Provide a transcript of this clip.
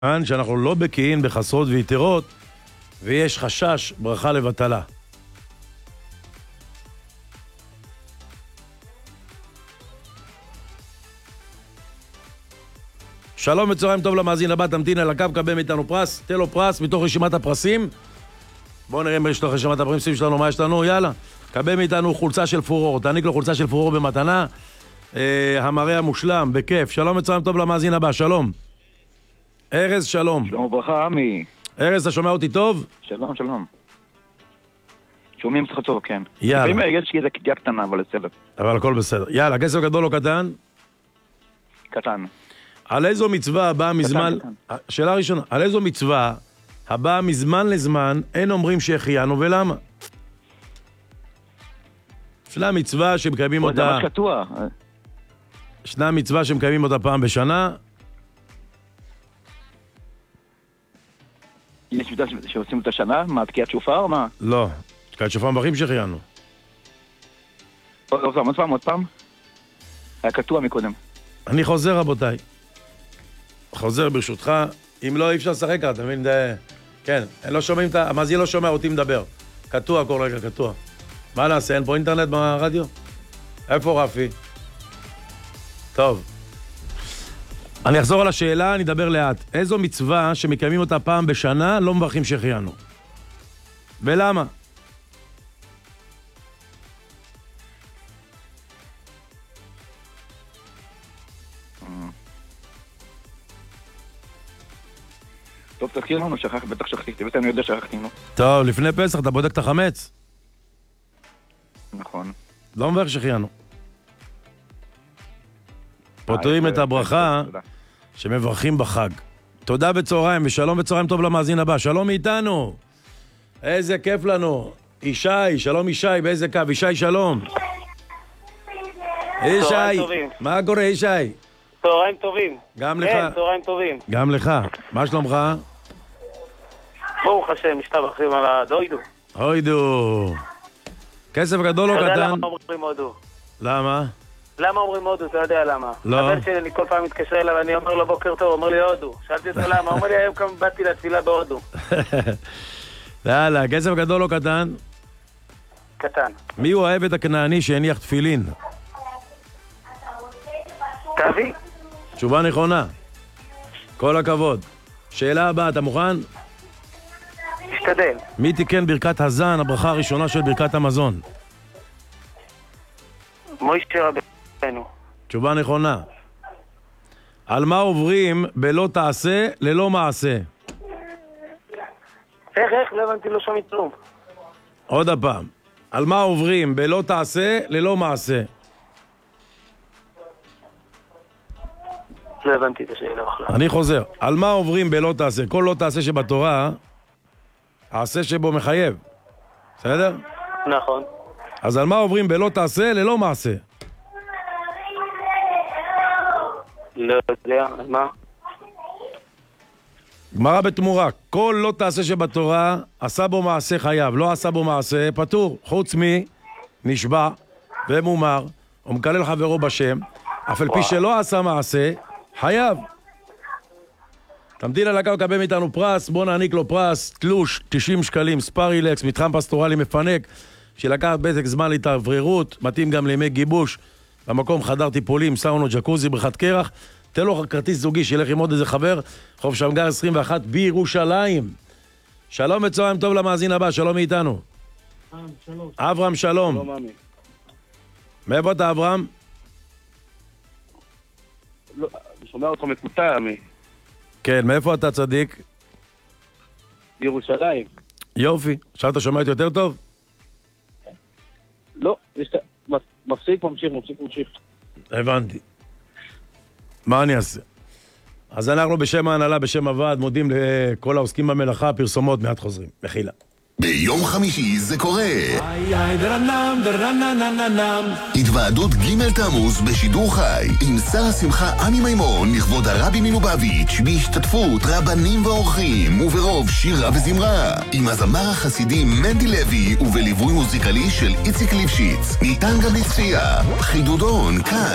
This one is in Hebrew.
שאנחנו לא בקיאים בחסרות ויתרות, ויש חשש ברכה לבטלה. שלום וצהריים טוב למאזין הבא, תמתין על הקו, קבל מאיתנו פרס, תן לו פרס מתוך רשימת הפרסים. בואו נראה אם יש לו רשימת הפרסים שלנו, מה יש לנו, יאללה. קבל מאיתנו חולצה של פורור, תעניק לו חולצה של פורור במתנה. המראה המושלם, בכיף. שלום וצהריים טוב למאזין הבא, שלום. ארז, שלום. שלום וברכה, עמי. ארז, אתה שומע אותי טוב? שלום, שלום. שומעים לך טוב, כן. יאללה. לפעמים יש לי איזה קדיעה קטנה, אבל בסדר. אבל הכל בסדר. יאללה, כסף גדול או קטן? קטן. על איזו מצווה הבאה מזמן... קטן. שאלה ראשונה, על איזו מצווה הבאה מזמן לזמן אין אומרים שהחיינו ולמה? ישנה מצווה שמקיימים אותה... זה ממש קטוע. ישנה מצווה שמקיימים אותה פעם בשנה. יש מצווה שעושים אותה שנה? מה, תקיעת שופר או מה? לא, תקיעת שופר מברכים שהחיינו. עוד פעם? היה קטוע מקודם. אני חוזר רבותיי. חוזר ברשותך. אם לא, אי אפשר לשחק, אתה מבין? כן, לא שומעים את... המאזין לא שומע אותי מדבר. קטוע כל רגע, קטוע. מה נעשה? אין פה אינטרנט ברדיו? איפה רפי? טוב. אני אחזור על השאלה, אני אדבר לאט. איזו מצווה שמקיימים אותה פעם בשנה לא מברכים שהחיינו? ולמה? טוב, תזכיר לנו, בטח שכחתי, בטח אני יודע שכחתי, נו. טוב, לפני פסח אתה בודק את החמץ? נכון. לא מברך שהחיינו. פותרים את הברכה שמברכים בחג. תודה בצהריים, ושלום בצהריים טוב למאזין הבא. שלום מאיתנו. איזה כיף לנו. ישי, שלום ישי, באיזה קו? ישי, שלום. ישי, מה קורה ישי? צהריים טובים. גם לך. כן, צהריים טובים. גם לך. מה שלומך? ברוך השם, משתבחים על הדוידו. הוידו. כסף גדול או אתה יודע קטן? למה אומרים הודו? למה? למה אומרים הודו? אתה יודע למה? לא. הבן שלי, אני כל פעם מתקשר אליו ואני אומר לו בוקר טוב, הוא אומר לי הודו. שאלתי אותו למה, הוא אומר לי היום כמה באתי לתפילה בהודו. יאללה, כסף גדול או קטן? קטן. מי הוא העבד הכנעני שהניח תפילין? תביא? תשובה נכונה. כל הכבוד. שאלה הבאה, אתה מוכן? תשתדל. מי תיקן ברכת הזן, הברכה הראשונה של ברכת המזון? מוישה רבנו. תשובה נכונה. על מה עוברים בלא תעשה ללא מעשה? איך? לא הבנתי, לא שומעים כלום. עוד הפעם. על מה עוברים בלא תעשה ללא מעשה? לא הבנתי את השאלה בכלל. אני חוזר. על מה עוברים בלא תעשה? כל לא תעשה שבתורה, העשה שבו מחייב. בסדר? נכון. אז על מה עוברים בלא תעשה ללא מעשה? לא יודע, אז מה? גמרא בתמורה, כל לא תעשה שבתורה, עשה בו מעשה חייב, לא עשה בו מעשה, פטור, חוץ מי, נשבע ומומר, או מקלל חברו בשם, אף על פי שלא עשה מעשה, חייב. תמתין על הקו, קבל מאיתנו פרס, בוא נעניק לו פרס, תלוש, 90 שקלים, ספארילקס, מתחם פסטורלי מפנק, שלקח בזק זמן להתאווררות, מתאים גם לימי גיבוש, במקום חדר טיפולים, סאונו, ג'קוזי, בריכת קרח, תן לו כרטיס זוגי, שילך עם עוד איזה חבר, חוף שמגר 21 בירושלים. שלום וצהריים טוב למאזין הבא, שלום מאיתנו. שלום. אברהם, שלום. שלום, עמי. מאיפה אתה, אברהם? לא, אני שומע אותך מקוטע, עמי. כן, מאיפה אתה צדיק? ירושלים. יופי. עכשיו אתה שומע את יותר טוב? לא, מפסיק, ממשיך. הבנתי. מה אני אעשה? אז אנחנו בשם ההנהלה, בשם הוועד, מודים לכל העוסקים במלאכה, פרסומות מעט חוזרים. מחילה. ביום חמישי זה קורה. התוועדות ג' תמוז בשידור חי עם שר השמחה עמי מימון לכבוד הרבי מלובביץ' בהשתתפות רבנים ואורחים וברוב שירה וזמרה עם הזמר החסידי מנדי לוי ובליווי מוזיקלי של איציק ליפשיץ. ניתן גם לצפייה חידודון כאן